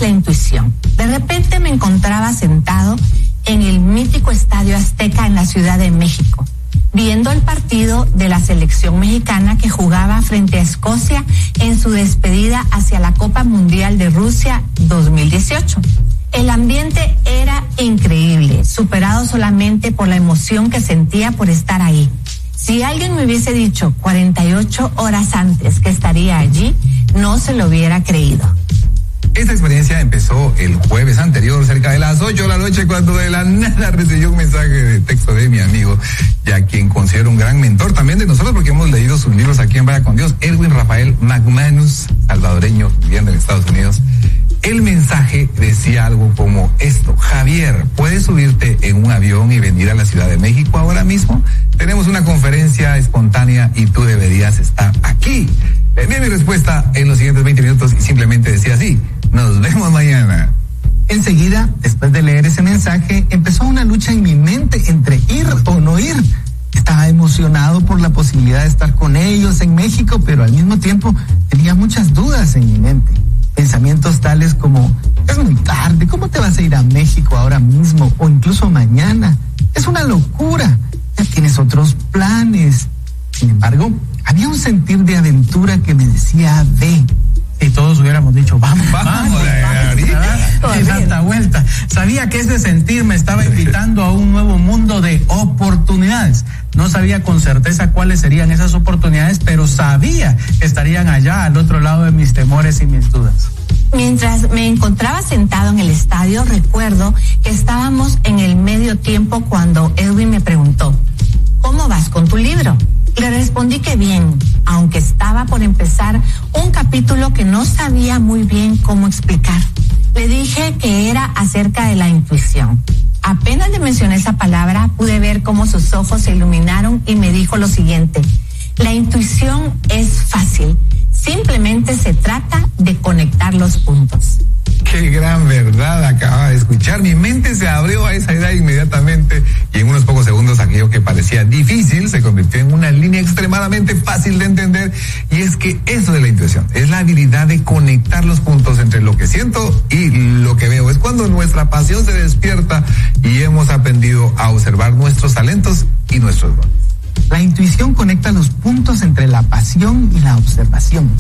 intuición. De repente me encontraba sentado en el mítico Estadio Azteca en la Ciudad de México, viendo el partido de la selección mexicana que jugaba frente a Escocia en su despedida hacia la Copa Mundial de Rusia 2018. El ambiente era increíble, superado solamente por la emoción que sentía por estar ahí. Si alguien me hubiese dicho 48 horas antes que estaría allí, no se lo hubiera creído. Esta experiencia empezó el jueves anterior, cerca de las 8 de la noche, cuando de la nada recibí un mensaje de texto de mi amigo, ya quien considero un gran mentor también de nosotros, porque hemos leído sus libros aquí en Vaya con Dios, Erwin Rafael McManus, salvadoreño, viviendo en Estados Unidos. El mensaje decía algo como esto: Javier, ¿puedes subirte en un avión y venir a la Ciudad de México ahora mismo? Tenemos una conferencia espontánea y tú deberías estar aquí. Le envié mi respuesta en los siguientes 20 minutos y simplemente decía así: nos vemos mañana. Enseguida, después de leer ese mensaje, empezó una lucha en mi mente entre ir o no ir. Estaba emocionado por la posibilidad de estar con ellos en México, pero al mismo tiempo tenía muchas dudas en mi mente. Pensamientos tales como: es muy tarde, ¿cómo te vas a ir a México ahora mismo o incluso mañana? Es una locura, ya tienes otros planes. Sin embargo, había un sentir de aventura que me decía: ve. Y todos hubiéramos dicho: vamos, tanta vuelta. Sabía que ese sentir me estaba invitando a un nuevo mundo de oportunidades. No sabía con certeza cuáles serían esas oportunidades, pero sabía que estarían allá al otro lado de mis temores y mis dudas. Mientras me encontraba sentado en el estadio, recuerdo que estábamos en el medio tiempo cuando Edwin me preguntó: ¿cómo vas con tu libro? Le respondí que bien, aunque estaba por empezar un capítulo que no sabía muy bien cómo explicar. Le dije que era acerca de la intuición. Apenas le mencioné esa palabra, pude ver cómo sus ojos se iluminaron y me dijo lo siguiente: la intuición es fácil, simplemente se trata de conectar los puntos. Qué gran verdad acababa de escuchar. Mi mente se abrió a esa idea inmediatamente y en unos pocos segundos aquello que parecía difícil se convirtió en una línea extremadamente fácil de entender. Y es que eso de la intuición es la habilidad de conectar los puntos entre lo que siento y lo que veo. Es cuando nuestra pasión se despierta y hemos aprendido a observar nuestros talentos y nuestros dones. La intuición conecta los puntos entre la pasión y la observación.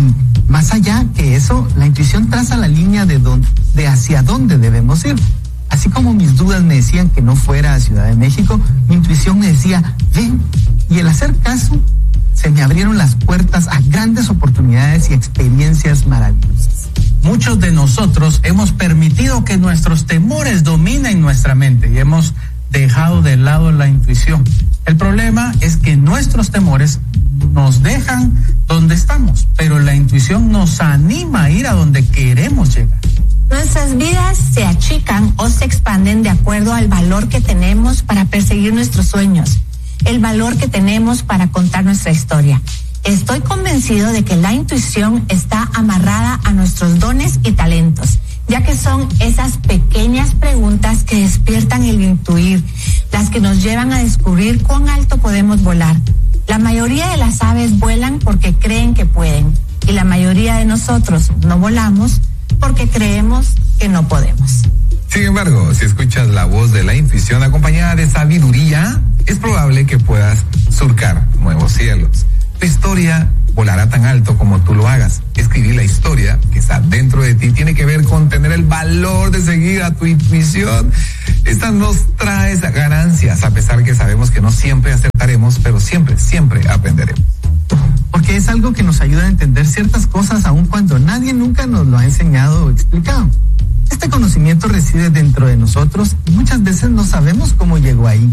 Y más allá que eso, la intuición traza la línea de hacia dónde debemos ir. Así como mis dudas me decían que no fuera a Ciudad de México, mi intuición me decía: ven. Y el hacer caso, se me abrieron las puertas a grandes oportunidades y experiencias maravillosas. Muchos de nosotros hemos permitido que nuestros temores dominen nuestra mente y hemos dejado de lado la intuición. El problema es que nuestros temores nos dejan donde estamos, pero la intuición nos anima a ir a donde queremos llegar. Nuestras vidas se achican o se expanden de acuerdo al valor que tenemos para perseguir nuestros sueños, el valor que tenemos para contar nuestra historia. Estoy convencido de que la intuición está amarrada a nuestros dones y talentos, ya que son esas pequeñas preguntas que despiertan el intuir, las que nos llevan a descubrir cuán alto podemos volar. La mayoría de las aves vuelan porque creen que pueden, y la mayoría de nosotros no volamos porque creemos que no podemos. Sin embargo, si escuchas la voz de la intuición acompañada de sabiduría, es probable que puedas surcar nuevos cielos. Tu historia volará tan alto como tú lo hagas. Escribir la historia que está dentro de ti tiene que ver con tener el valor de seguir a tu intuición. Esta nos trae ganancias, a pesar que sabemos que no siempre acertaremos, pero siempre aprenderemos. Porque es algo que nos ayuda a entender ciertas cosas aun cuando nadie nunca nos lo ha enseñado o explicado. Este conocimiento reside dentro de nosotros y muchas veces no sabemos cómo llegó ahí.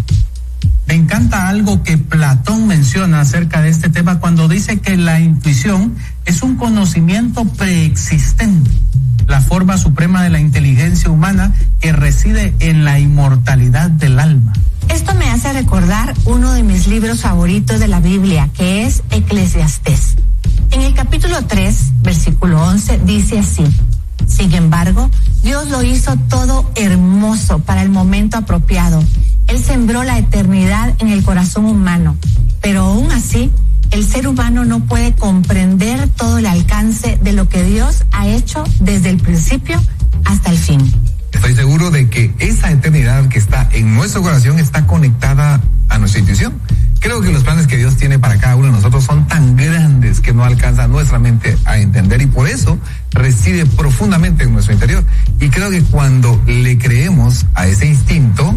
Me encanta algo que Platón menciona acerca de este tema cuando dice que la intuición es un conocimiento preexistente, la forma suprema de la inteligencia humana que reside en la inmortalidad del alma. Esto me hace recordar uno de mis libros favoritos de la Biblia, que es Eclesiastés. En el capítulo 3, versículo 11, dice así: sin embargo, Dios lo hizo todo hermoso para el momento apropiado. Él sembró la eternidad en el corazón humano, pero aún así, el ser humano no puede comprender todo el alcance de lo que Dios ha hecho desde el principio hasta el fin. Estoy seguro de que esa eternidad que está en nuestro corazón está conectada a nuestra intuición. Creo que los planes que Dios tiene para cada uno de nosotros son tan grandes que no alcanza nuestra mente a entender, y por eso reside profundamente en nuestro interior. Y creo que cuando le creemos a ese instinto,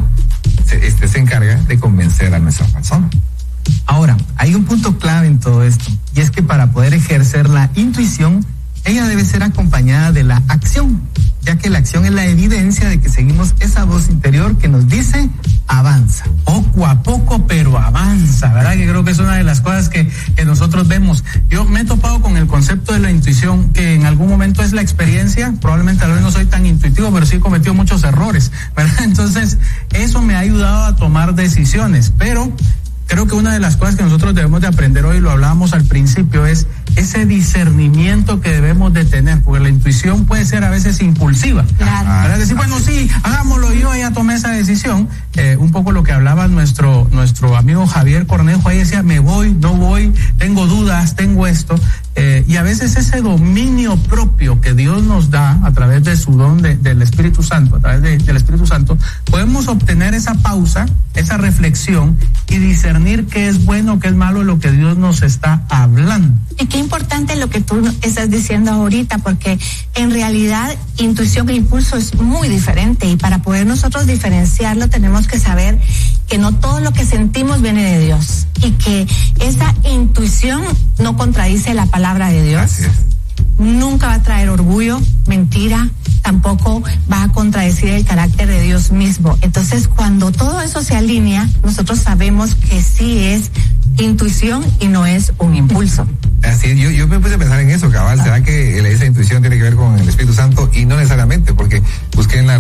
se encarga de convencer a nuestra razón. Ahora, hay un punto clave en todo esto, y es que para poder ejercer la intuición, ella debe ser acompañada de la acción, ya que la acción es la evidencia de que seguimos esa voz interior que nos dice avanza. Poco a poco, pero avanza, ¿verdad? Que creo que es una de las cosas que nosotros vemos. Yo me he topado con el concepto de la intuición, que en algún momento es la experiencia. Probablemente tal vez no soy tan intuitivo, pero sí he cometido muchos errores, ¿verdad? Entonces, eso me ha ayudado a tomar decisiones, pero creo que una de las cosas que nosotros debemos de aprender hoy, lo hablábamos al principio, es ese discernimiento que debemos de tener, porque la intuición puede ser a veces impulsiva. Claro. Es decir, bueno, sí, hagámoslo, yo ya tomé esa decisión. Un poco lo que hablaba nuestro amigo Javier Cornejo, ahí decía, me voy, no voy, tengo dudas, tengo esto. Y a veces ese dominio propio que Dios nos da a través de su don del Espíritu Santo, a través del Espíritu Santo, podemos obtener esa pausa, esa reflexión y discernir qué es bueno, qué es malo, lo que Dios nos está hablando. Y qué importante lo que tú estás diciendo ahorita, porque en realidad intuición e impulso es muy diferente, y para poder nosotros diferenciarlo tenemos que saber que no todo lo que sentimos viene de Dios, y que esa intuición no contradice la palabra de Dios. Así es. Nunca va a traer orgullo, mentira, tampoco va a contradecir el carácter de Dios mismo. Entonces, cuando todo eso se alinea, nosotros sabemos que sí es intuición y no es un impulso. Así, yo me puse a pensar en eso, cabal. ¿Será que esa intuición tiene que ver con el Espíritu Santo? Y no necesariamente, porque busqué en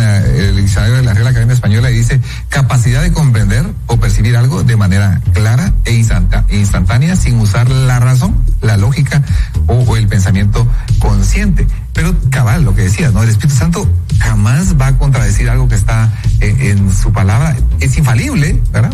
el diccionario de la Real Academia Española y dice capacidad de comprender o percibir algo de manera clara e instantánea, sin usar la razón, la lógica o el pensamiento consciente. Pero cabal, lo que decías, ¿no? El Espíritu Santo jamás va a contradecir algo que está en su palabra. Es infalible, ¿verdad?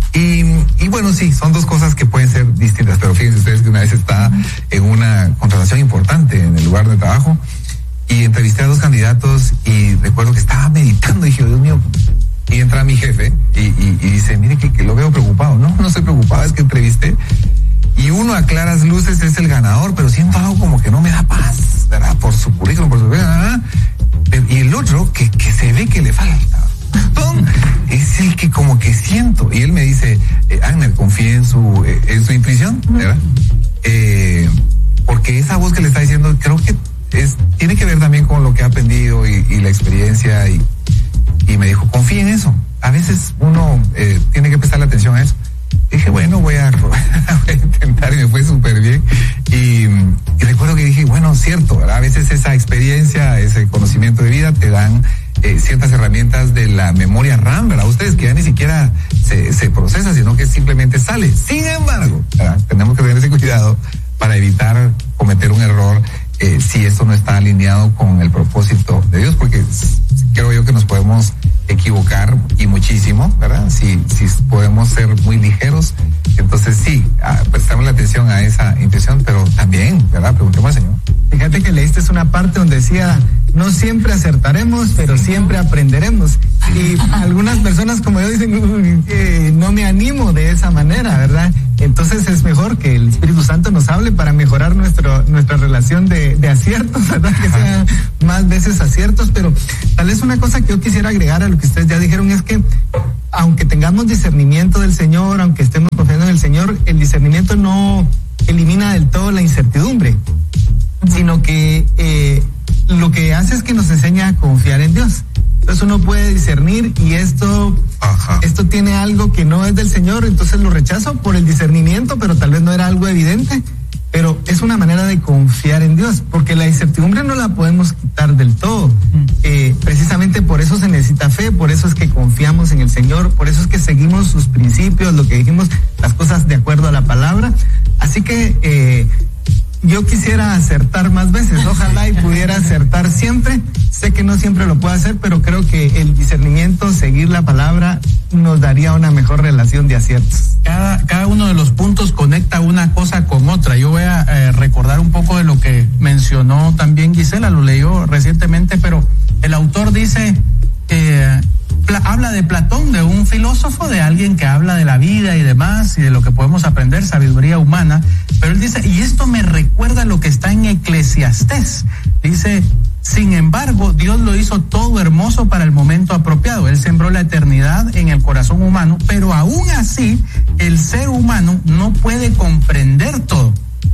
Y bueno, sí, son dos cosas que pueden ser distintas, pero fíjense ustedes que una vez estaba en una contratación importante en el lugar de trabajo y entrevisté a 2 candidatos y recuerdo que estaba meditando y dije, Dios mío, y entra mi jefe y dice, mire que lo veo preocupado. No estoy preocupado, es que entrevisté y uno a claras luces es el ganador, pero siento algo como que no me da paz, ¿verdad? Por su currículum, por su vida, y el otro que se ve que le falta. Es el que como que siento, y él me dice, Agner, confíe en su intuición, ¿verdad? Porque esa voz que le está diciendo creo que tiene que ver también con lo que ha aprendido y la experiencia, y me dijo, confíe en eso. A veces uno tiene que prestarle atención a eso. Dije, bueno, voy a intentar, y me fue súper bien. Y recuerdo que dije, bueno, cierto, ¿verdad? A veces esa experiencia, ese conocimiento de vida te dan ciertas herramientas de la memoria RAM, ¿verdad? Ustedes que ya ni siquiera se procesa, sino que simplemente sale. Sin embargo, ¿verdad? Tenemos que tener ese cuidado para evitar cometer un error si esto no está alineado con el propósito de Dios, porque creo yo que nos podemos equivocar y muchísimo, ¿verdad? Si podemos ser muy ligeros, entonces sí, prestamos la atención a esa intuición, pero también, ¿verdad? Preguntemos al Señor. Fíjate que leíste una parte donde decía, no siempre acertaremos, pero siempre aprenderemos. Y algunas personas como yo dicen, no me animo de esa manera, ¿verdad? Entonces es mejor que el Espíritu Santo nos hable para mejorar nuestra relación de aciertos, ¿verdad? Que sean más veces aciertos, pero tal vez una cosa que yo quisiera agregar a lo que ustedes ya dijeron es que aunque tengamos discernimiento del Señor, aunque estemos confiando en el Señor, el discernimiento no elimina del todo la incertidumbre, sino que lo que hace es que nos enseña a confiar en Dios. Entonces uno puede discernir y esto tiene algo que no es del Señor, entonces lo rechazo por el discernimiento, pero tal vez no era algo evidente, pero es una manera de confiar en Dios, porque la incertidumbre no la podemos quitar del todo. Precisamente por eso se necesita fe, por eso es que confiamos en el Señor, por eso es que seguimos sus principios, lo que dijimos, las cosas de acuerdo a la palabra. Así que yo quisiera acertar más veces, ojalá y pudiera acertar siempre. Sé que no siempre lo puedo hacer, pero creo que el discernimiento, seguir la palabra, nos daría una mejor relación de aciertos. Cada uno de los puntos conecta una cosa con otra. Yo voy a recordar un poco de lo que mencionó también Gisela, lo leyó recientemente, pero el autor dice, habla de Platón, de un filósofo, de alguien que habla de la vida y demás, y de lo que podemos aprender, sabiduría humana, pero él dice, y esto me recuerda lo que está en Eclesiastés, dice, sin embargo, Dios lo hizo todo hermoso para el momento apropiado. Él sembró la eternidad en el corazón humano, pero aún así, el ser humano no puede comprender todo.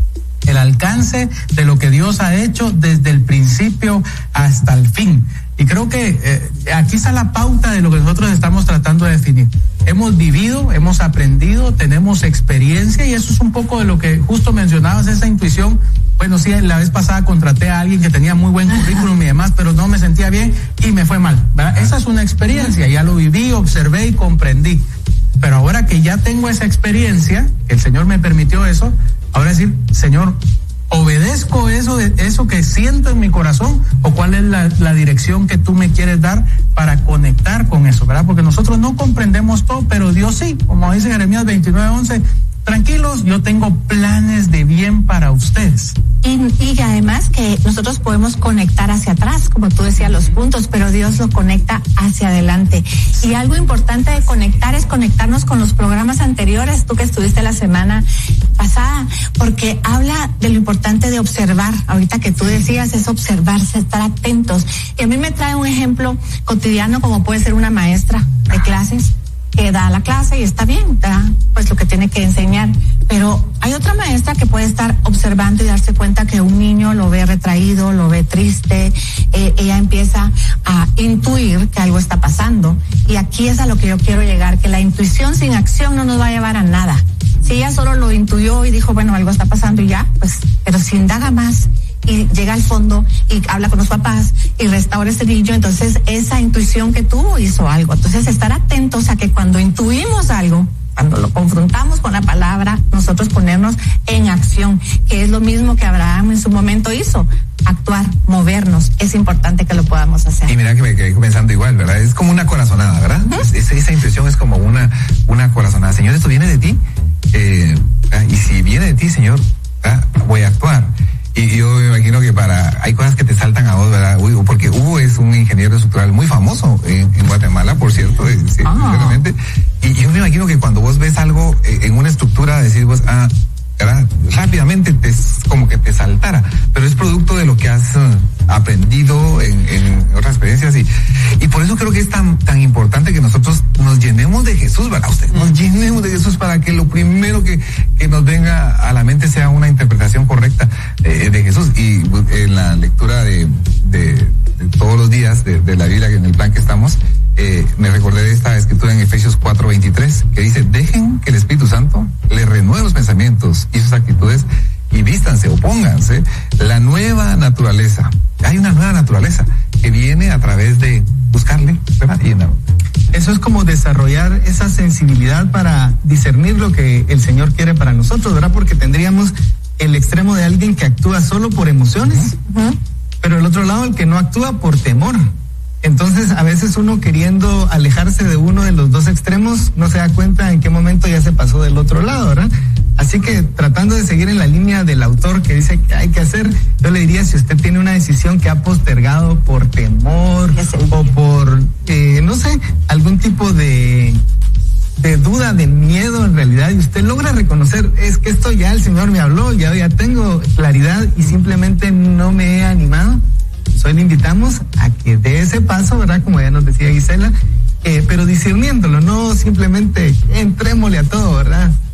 El alcance de lo que Dios ha hecho desde el principio hasta el fin. Y creo que aquí está la pauta de lo que nosotros estamos tratando de definir. Hemos vivido, hemos aprendido, tenemos experiencia, y eso es un poco de lo que justo mencionabas, esa intuición. Bueno, sí, la vez pasada contraté a alguien que tenía muy buen currículum y demás, pero no me sentía bien y me fue mal, ¿verdad? Esa es una experiencia, ya lo viví, observé y comprendí. Pero ahora que ya tengo esa experiencia, que el Señor me permitió eso, ahora decir, Señor, ¿obedezco eso que siento en mi corazón, o cuál es la dirección que tú me quieres dar para conectar con eso, ¿verdad? Porque nosotros no comprendemos todo, pero Dios sí, como dice Jeremías 29:11, tranquilos, yo tengo planes de bien para ustedes. Y además que nosotros podemos conectar hacia atrás, como tú decías, los puntos, pero Dios lo conecta hacia adelante. Y algo importante de conectar es conectarnos con los programas anteriores, tú que estuviste la semana pasada, porque habla de lo importante de observar. Ahorita que tú decías es observarse, estar atentos. Y a mí me trae un ejemplo cotidiano, como puede ser una maestra de clases que da la clase y está bien, da pues lo que tiene que enseñar, pero hay otra maestra que puede estar observando y darse cuenta que un niño lo ve retraído, lo ve triste, ella empieza a intuir que algo está pasando, y aquí es a lo que yo quiero llegar, que la intuición sin acción no nos va a llevar a nada. Si ella solo lo intuyó y dijo, bueno, algo está pasando y ya, pues, pero si indaga más y llega al fondo y habla con los papás y restaura ese niño, entonces esa intuición que tuvo hizo algo. Entonces estar atentos a que cuando intuimos algo, cuando lo confrontamos con la palabra, nosotros ponernos en acción, que es lo mismo que Abraham en su momento hizo, actuar, movernos. Es importante que lo podamos hacer. Y mira que me quedé pensando igual, ¿verdad? Es como una corazonada, ¿verdad? Uh-huh. Esa intuición es como una corazonada. Señor, esto viene de ti, y si viene de ti, Señor, voy a actuar. Y yo me imagino que hay cosas que te saltan a vos, ¿verdad? Porque Hugo es un ingeniero estructural muy famoso en Guatemala, por cierto, sinceramente. Y yo me imagino que cuando vos ves algo en una estructura, decís vos, ¿verdad? Rápidamente como que te saltara, pero es producto de lo que has aprendido en otras experiencias, y por eso creo que es tan importante que nosotros nos llenemos de Jesús, ¿verdad? Nos llenemos de Jesús para que lo primero que nos venga a la mente sea una interpretación correcta de Jesús. Y en la lectura de todos los días de la Biblia, en el plan que estamos, me recordé de esta escritura en Efesios 4:23, que dice, dejen que el Espíritu Santo les renueve los pensamientos y sus actitudes, y vístanse, opónganse la nueva naturaleza. Hay una nueva naturaleza que viene a través de buscarle, ¿verdad? Eso es como desarrollar esa sensibilidad para discernir lo que el Señor quiere para nosotros, ¿verdad? Porque tendríamos el extremo de alguien que actúa solo por emociones, pero el otro lado, el que no actúa por temor. Entonces, a veces uno, queriendo alejarse de uno de los dos extremos, no se da cuenta en qué momento ya se pasó del otro lado, ¿verdad? Así que, tratando de seguir en la línea del autor que dice que hay que hacer, yo le diría, si usted tiene una decisión que ha postergado por temor o por, no sé, algún tipo de duda, de miedo en realidad, y usted logra reconocer, es que esto ya el Señor me habló, ya tengo claridad y simplemente no me he animado, hoy le invitamos a que dé ese paso, ¿verdad? Como ya nos decía Gisela, pero discerniéndolo, no simplemente entrémosle a todo, ¿verdad?